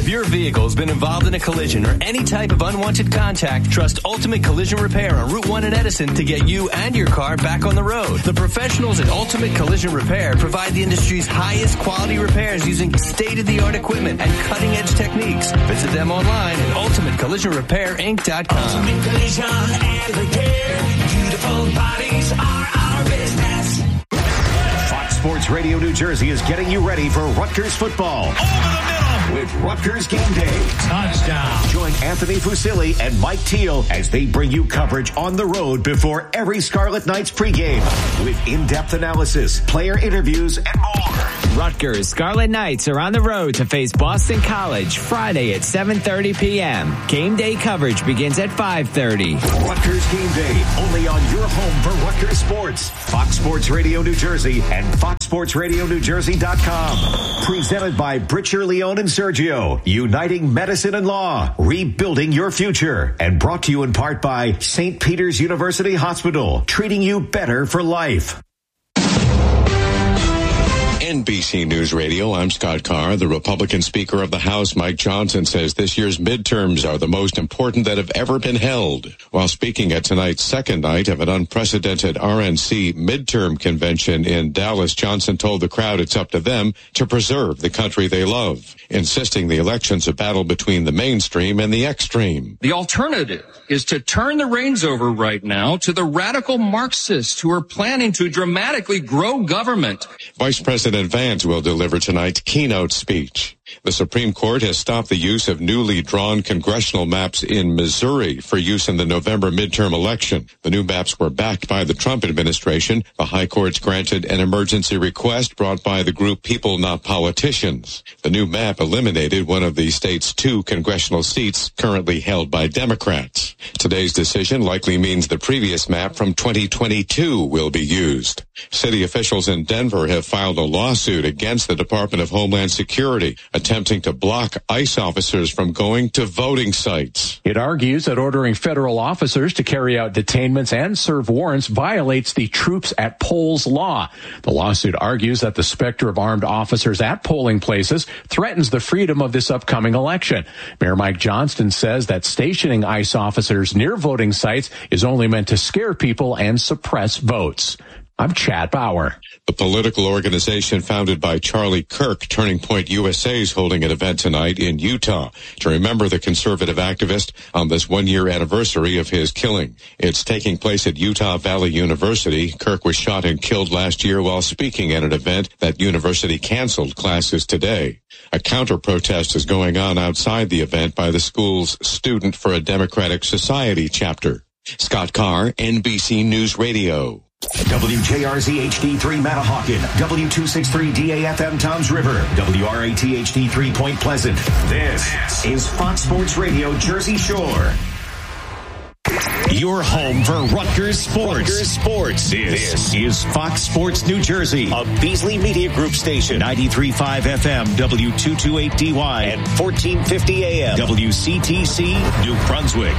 your vehicle has been involved in a collision or any type of unwanted contact, trust Ultimate Collision Repair on Route one in Edison to get you and your car back on the road. The professionals at Ultimate Collision Repair provide the industry's highest quality repairs using state-of-the-art equipment and cutting-edge techniques. Visit them online at ultimate collision repair inc dot com. Ultimate Collision and Repair. Beautiful bodies are our business. Fox Sports Radio New Jersey is getting you ready for Rutgers football. Over the middle. With Rutgers Game Day. Touchdown. Join Anthony Fusilli and Mike Teal as they bring you coverage on the road before every Scarlet Knights pregame with in-depth analysis, player interviews, and more. Rutgers Scarlet Knights are on the road to face Boston College Friday at seven thirty p.m. Game day coverage begins at five thirty. Rutgers Game Day, only on your home for Rutgers Sports. Fox Sports Radio New Jersey and fox sports radio new jersey dot com. Presented by Britcher, Leone, and Sergio. Uniting medicine and law. Rebuilding your future. And brought to you in part by Saint Peter's University Hospital. Treating you better for life. N B C News Radio, I'm Scott Carr. The Republican Speaker of the House, Mike Johnson, says this year's midterms are the most important that have ever been held. While speaking at tonight's second night of an unprecedented R N C midterm convention in Dallas, Johnson told the crowd it's up to them to preserve the country they love, insisting the election's a battle between the mainstream and the extreme. The alternative is to turn the reins over right now to the radical Marxists who are planning to dramatically grow government. Vice President Vance will deliver tonight's keynote speech. The Supreme Court has stopped the use of newly drawn congressional maps in Missouri for use in the November midterm election. The new maps were backed by the Trump administration. The High Court's granted an emergency request brought by the group People Not Politicians. The new map eliminated one of the state's two congressional seats currently held by Democrats. Today's decision likely means the previous map from twenty twenty-two will be used. City officials in Denver have filed a lawsuit against the Department of Homeland Security, attempting to block ICE officers from going to voting sites. It argues that ordering federal officers to carry out detainments and serve warrants violates the Troops at Polls law. The lawsuit argues that the specter of armed officers at polling places threatens the freedom of this upcoming election. Mayor Mike Johnston says that stationing ICE officers near voting sites is only meant to scare people and suppress votes. I'm Chad Bauer. The political organization founded by Charlie Kirk, Turning Point U S A, is holding an event tonight in Utah to remember the conservative activist on this one-year anniversary of his killing. It's taking place at Utah Valley University. Kirk was shot and killed last year while speaking at an event that university canceled classes today. A counter-protest is going on outside the event by the school's Student for a Democratic Society chapter. Scott Carr, N B C News Radio. W J R Z H D three Manahawkin, W two sixty-three D A F M Toms River, W R A T H D three Point Pleasant. This is Fox Sports Radio Jersey Shore. Your home for Rutgers Sports. Rutgers Sports. This, this is Fox Sports New Jersey, a Beasley Media Group station, ninety-three point five F M, W two twenty-eight D Y, and fourteen fifty A M, W C T C, New Brunswick.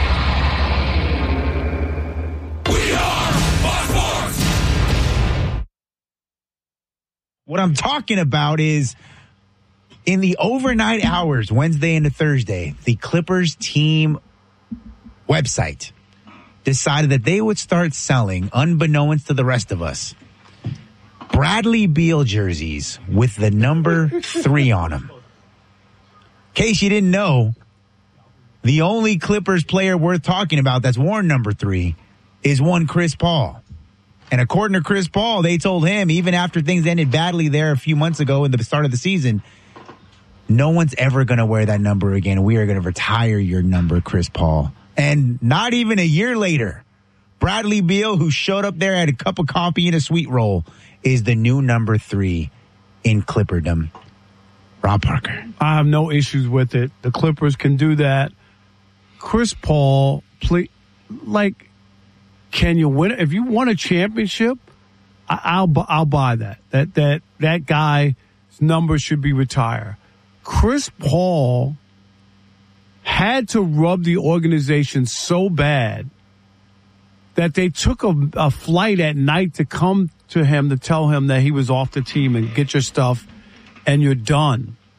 What I'm talking about is in the overnight hours, Wednesday into Thursday, the Clippers team website decided that they would start selling, unbeknownst to the rest of us, Bradley Beal jerseys with the number three on them. In case you didn't know, the only Clippers player worth talking about that's worn number three is one Chris Paul. And according to Chris Paul, they told him, even after things ended badly there a few months ago in the start of the season, no one's ever going to wear that number again. We are going to retire your number, Chris Paul. And not even a year later, Bradley Beal, who showed up there, had a cup of coffee and a sweet roll, is the new number three in Clipperdom. Rob Parker. I have no issues with it. The Clippers can do that. Chris Paul, play, like... Can you win? If you won a championship, I'll I'll buy that. That that that guy's number should be retired. Chris Paul had to rub the organization so bad that they took a, a flight at night to come to him to tell him that he was off the team and get your stuff and you're done.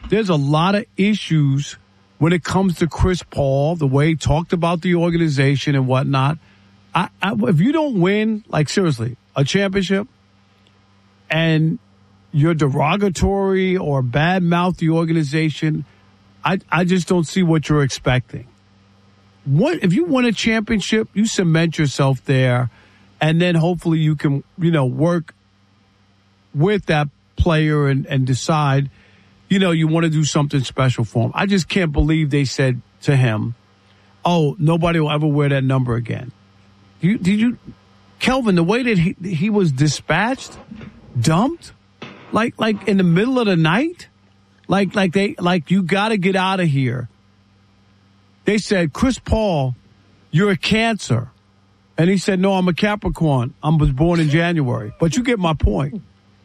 there's a lot of issues when it comes to Chris Paul, the way he talked about the organization and whatnot. I, I, if you don't win, like seriously, a championship, and you're derogatory or badmouth the organization, I, I just don't see what you're expecting. What if you win a championship, you cement yourself there, and then hopefully you can, you know, work with that player and, and decide, you know, you want to do something special for him. I just can't believe they said to him, oh, nobody will ever wear that number again. You, did you, Kelvin, the way that he, he was dispatched, dumped, like, like in the middle of the night, like, like they, like you got to get out of here. They said, Chris Paul, you're a Cancer. And he said, no, I'm a Capricorn. I was born in January. But you get my point.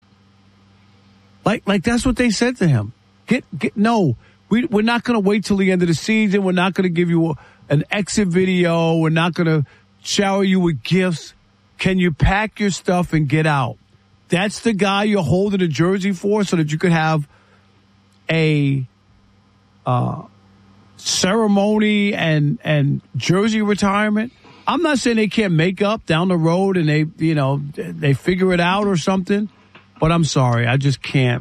Like, like that's what they said to him. Get, get, no, we, we're not going to wait till the end of the season. We're not going to give you a, an exit video. We're not going to shower you with gifts. Can you pack your stuff and get out? That's the guy you're holding a jersey for so that you could have a, uh, ceremony and, and jersey retirement. I'm not saying they can't make up down the road and they, you know, they figure it out or something, but I'm sorry. I just can't,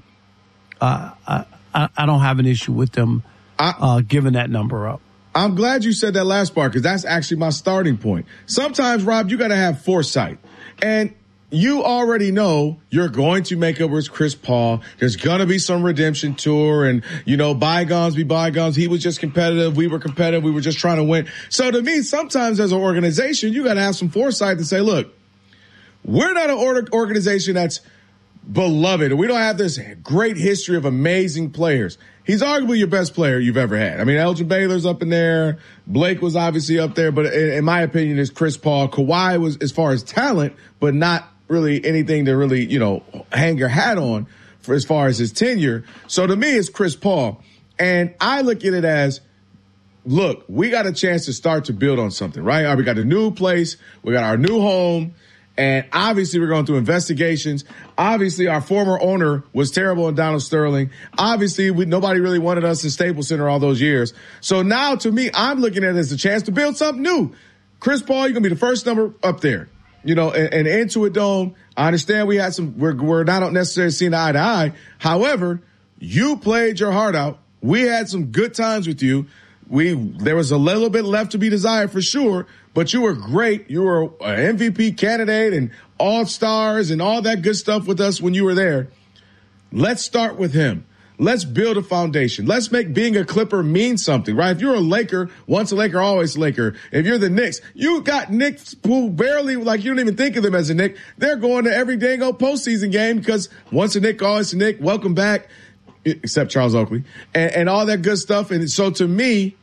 uh, I, I don't have an issue with them, uh, giving that number up. I'm glad you said that last part because that's actually my starting point. Sometimes, Rob, you got to have foresight. And you already know you're going to make up with Chris Paul. There's going to be some redemption tour and, you know, bygones be bygones. He was just competitive. We were competitive. We were just trying to win. So to me, sometimes as an organization, you got to have some foresight to say, look, we're not an order- organization that's beloved. We don't have this great history of amazing players. He's arguably your best player you've ever had. I mean, Elgin Baylor's up in there. Blake was obviously up there, but in, in my opinion, is Chris Paul. Kawhi was as far as talent, but not really anything to really, you know, hang your hat on for as far as his tenure. So to me, it's Chris Paul. And I look at it as, look, we got a chance to start to build on something, right? All right, we got a new place. We got our new home. And obviously we're going through investigations. Obviously our former owner was terrible in Donald Sterling. Obviously we, nobody really wanted us in Staples Center all those years. So now to me, I'm looking at it as a chance to build something new. Chris Paul, you're going to be the first number up there. You know, and, and Intuit Dome, I understand we had some, we're, we're not necessarily seeing eye to eye. However, you played your heart out. We had some good times with you. We, there was a little bit left to be desired for sure, but you were great. You were an M V P candidate and all stars and all that good stuff with us when you were there. Let's start with him. Let's build a foundation. Let's make being a Clipper mean something, right? If you're a Laker, once a Laker, always a Laker. If you're the Knicks, you got Knicks who barely, like, you don't even think of them as a Knick. They're going to every dang old postseason game because once a Knick, always a Knick. Welcome back, except Charles Oakley, and, and all that good stuff. And so to me,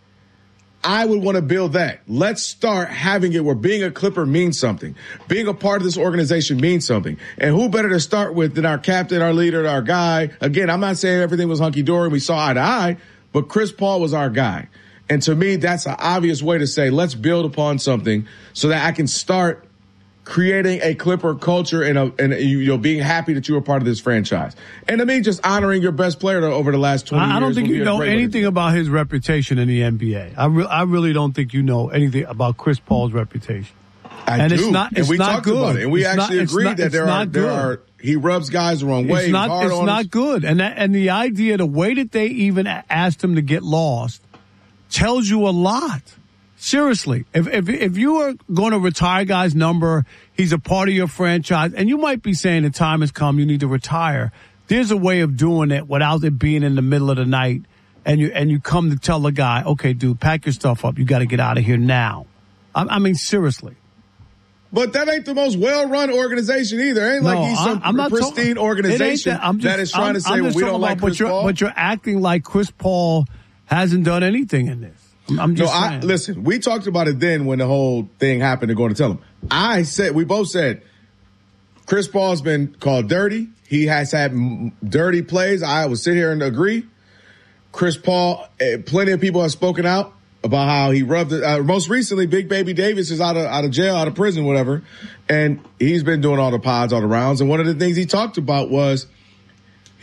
I would want to build that. Let's start having it where being a Clipper means something. Being a part of this organization means something. And who better to start with than our captain, our leader, our guy? Again, I'm not saying everything was hunky-dory and we saw eye to eye, but Chris Paul was our guy. And to me, that's an obvious way to say, let's build upon something so that I can start creating a Clipper culture and, a, and you know, being happy that you were part of this franchise. And to me, just honoring your best player over the last twenty years. I don't think you know anything about his reputation in the N B A. I, re- I really don't think you know anything about Chris Paul's reputation. I and do. It's not, it's and we not talked good. about it. And we it's actually not, agreed not, that there are, there are, he rubs guys the wrong way. It's not, hard it's on not us. good. And that, and the idea, the way that they even asked him to get lost tells you a lot. Seriously, if, if, if you are going to retire guy's number, he's a part of your franchise, and you might be saying the time has come, you need to retire. There's a way of doing it without it being in the middle of the night, and you, and you come to tell the guy, okay, dude, pack your stuff up. You got to get out of here now. I, I mean, seriously. But that ain't the most well-run organization either. It ain't no, like he's some I'm not pristine talk- organization that, just, that is trying I'm, to say, well, we don't like Chris but Paul. But you're acting like Chris Paul hasn't done anything in this. I'm just no, I, saying. Listen, we talked about it then when the whole thing happened to go to tell him. I said, we both said, Chris Paul's been called dirty. He has had m- dirty plays. I would sit here and agree. Chris Paul, uh, plenty of people have spoken out about how he rubbed it. Uh, most recently, Big Baby Davis is out of, out of jail, out of prison, whatever. And he's been doing all the pods, all the rounds. And one of the things he talked about was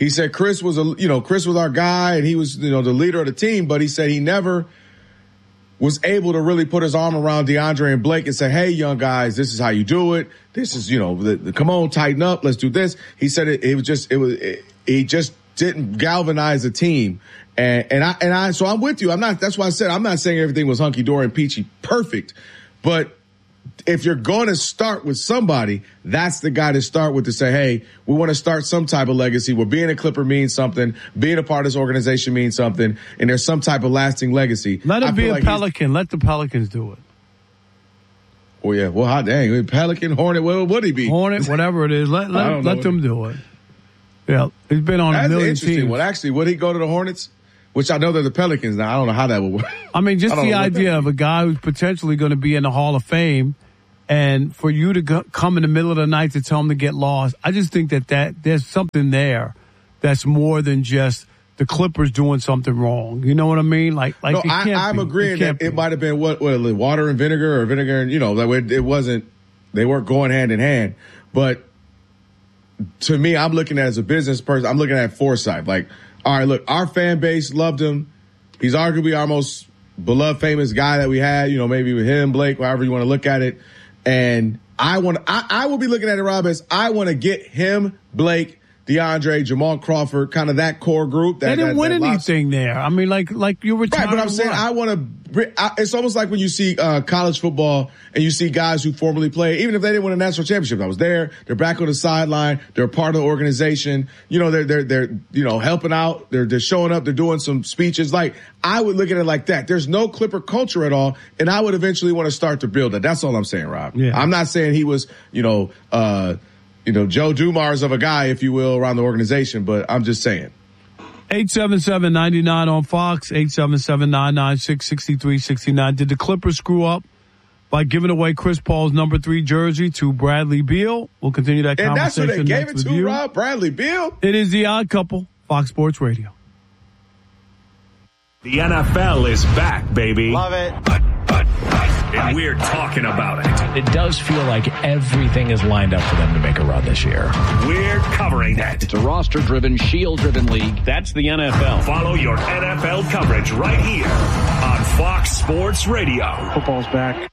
he said Chris was a, you know, Chris was our guy and he was, you know, the leader of the team, but he said he never was able to really put his arm around DeAndre and Blake and say, hey, young guys, this is how you do it. This is, you know, the, the, come on, tighten up. Let's do this. He said it, it was just, it was, it, he just didn't galvanize the team. And, and I, and I, so I'm with you. I'm not, that's why I said, I'm not saying everything was hunky dory and peachy perfect, but if you're going to start with somebody, that's the guy to start with to say, hey, we want to start some type of legacy where being a Clipper means something, being a part of this organization means something, and there's some type of lasting legacy. Let him I be a like Pelican. Let the Pelicans do it. Oh, yeah. Well, hot dang. Pelican, Hornet, what would he be? Hornet, whatever it is. Let let, let them do it. Yeah. He's been on That's a million interesting. teams. Well, actually, would he go to the Hornets? Which I know they're the Pelicans now. I don't know how that would work. I mean, just the idea of a guy who's potentially going to be in the Hall of Fame, and for you to go, come in the middle of the night to tell him to get lost, I just think that, that there's something there that's more than just the Clippers doing something wrong. You know what I mean? Like, like no, it can't I, I'm be. agreeing it that be. it might have been what, what water and vinegar or vinegar and, you know, that it wasn't, they weren't going hand in hand. But to me, I'm looking at it as a business person. I'm looking at foresight. Like, all right, look, our fan base loved him. He's arguably our most beloved, famous guy that we had, you know, maybe with him, Blake, however you want to look at it. And I want, I, I will be looking at it, Rob, as I want to get him, Blake, DeAndre, Jamal Crawford, kind of that core group. That, they didn't that, win that anything lost. there. I mean, like, like you were right, but I'm saying what? I want to. It's almost like when you see uh, college football and you see guys who formerly played, even if they didn't win a national championship. I was there. They're back on the sideline. They're part of the organization. You know, they're they're they're you know helping out. They're they're showing up. They're doing some speeches. Like I would look at it like that. There's no Clipper culture at all, and I would eventually want to start to build it. That's all I'm saying, Rob. Yeah. I'm not saying he was, you know. uh You know, Joe Dumars of a guy, if you will, around the organization, but I'm just saying. eight seven seven, nine nine on Fox, eight seven seven, nine nine six, six three six nine. Did the Clippers screw up by giving away Chris Paul's number three jersey to Bradley Beal? We'll continue that and conversation. And that's who they gave it with to, you. Rob? Bradley Beal? It is The Odd Couple, Fox Sports Radio. The N F L is back, baby. Love it. And we're talking about it. It does feel like everything is lined up for them to make a run this year. We're covering it. It's a roster-driven, shield-driven league. That's the N F L. Follow your N F L coverage right here on Fox Sports Radio. Football's back.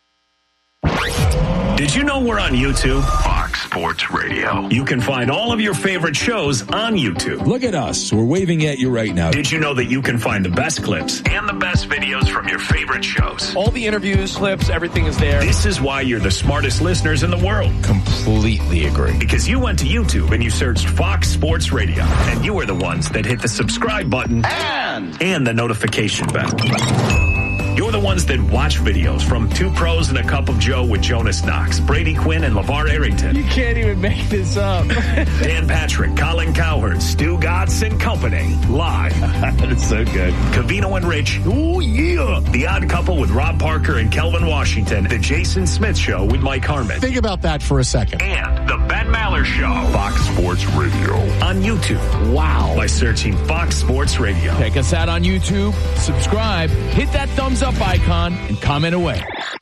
Did you know we're on YouTube? Fox Sports Radio. You can find all of your favorite shows on YouTube. Look at us. We're waving at you right now. Did you know that you can find the best clips and the best videos from your favorite shows? All the interviews, clips, everything is there. This is why you're the smartest listeners in the world. Completely agree. Because you went to YouTube and you searched Fox Sports Radio, and you are the ones that hit the subscribe button and, and the notification bell. You're the ones that watch videos from Two Pros and a Cup of Joe with Jonas Knox, Brady Quinn, and LeVar Arrington. You can't even make this up. Dan Patrick, Colin Cowherd, Stu Gatz and Company. Live. That's so good. Cavino and Rich. Oh, yeah. The Odd Couple with Rob Parker and Kelvin Washington. The Jason Smith Show with Mike Harmon. Think about that for a second. And the Ben Maller Show. Fox Sports Radio. On YouTube. Wow. By searching Fox Sports Radio. Check us out on YouTube. Subscribe. Hit that thumbs up icon and comment away.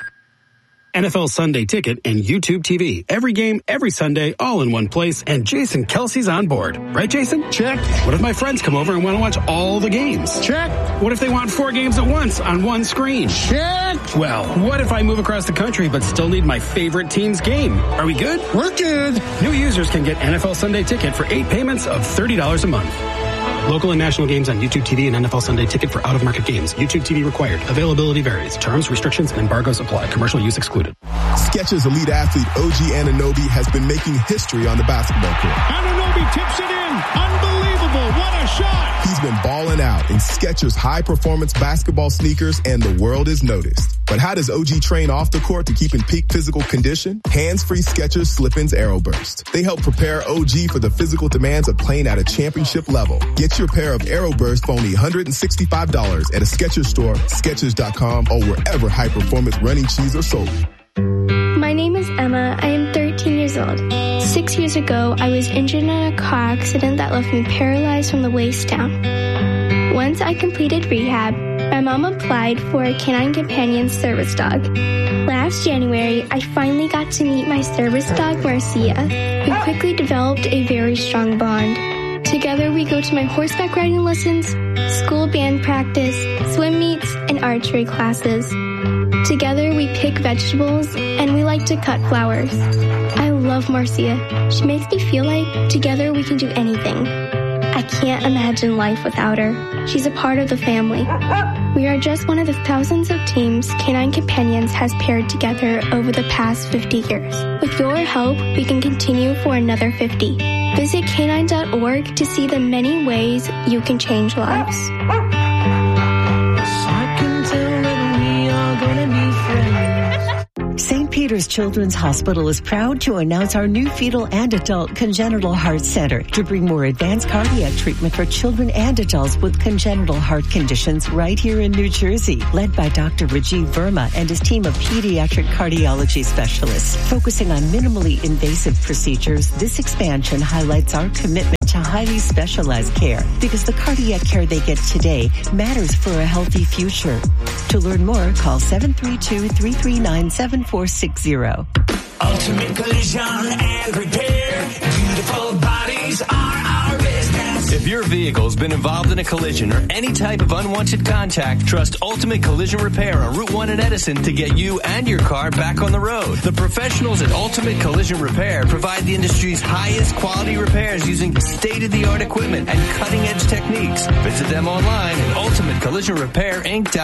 N F L Sunday Ticket and YouTube T V. Every game, every Sunday, all in one place. And Jason Kelsey's on board. Right, Jason? Check. What if my friends come over and want to watch all the games? Check. What if they want four games at once on one screen? Check. Well, what if I move across the country but still need my favorite team's game? Are we good? We're good. New users can get N F L Sunday Ticket for eight payments of thirty dollars a month. Local and national games on YouTube T V and N F L Sunday Ticket for out-of-market games. YouTube T V required. Availability varies. Terms, restrictions, and embargoes apply. Commercial use excluded. Skechers elite athlete O G Anunoby has been making history on the basketball court. Anunoby tips it in. Unbelievable. What a shot. He's been balling out in Skechers high-performance basketball sneakers, and the world is noticed. But how does O G train off the court to keep in peak physical condition? Hands-free Skechers Slip-ins Aeroburst. They help prepare O G for the physical demands of playing at a championship level. Get your pair of Aeroburst for only one hundred sixty-five dollars at a Skechers store, Skechers dot com, or wherever high-performance running shoes are sold. My name is Emma. I am thirteen years old. Six years ago, I was injured in a car accident that left me paralyzed from the waist down. Once I completed rehab, my mom applied for a Canine Companion service dog. Last January, I finally got to meet my service dog, Marcia. We quickly developed a very strong bond. Together, go to my horseback riding lessons, school band practice, swim meets, and archery classes. Together we pick vegetables and we like to cut flowers. I love Marcia. She makes me feel like together we can do anything. I can't imagine life without her. She's a part of the family. We are just one of the thousands of teams Canine Companions has paired together over the past fifty years. With your help, we can continue for another fifty. Visit canine dot org to see the many ways you can change lives. Saint Peter's Children's Hospital is proud to announce our new fetal and adult congenital heart center to bring more advanced cardiac treatment for children and adults with congenital heart conditions right here in New Jersey. Led by Doctor Rajiv Verma and his team of pediatric cardiology specialists. Focusing on minimally invasive procedures, this expansion highlights our commitment to highly specialized care because the cardiac care they get today matters for a healthy future. To learn more, call seven three two, three three nine, seven four six zero. Ultimate Collision and Repair. Beautiful bodies are our business. If your vehicle's been involved in a collision or any type of unwanted contact, trust Ultimate Collision Repair on Route one in Edison to get you and your car back on the road. The professionals at Ultimate Collision Repair provide the industry's highest quality repairs using state-of-the-art equipment and cutting-edge techniques. Visit them online at ultimate collision repair inc dot com.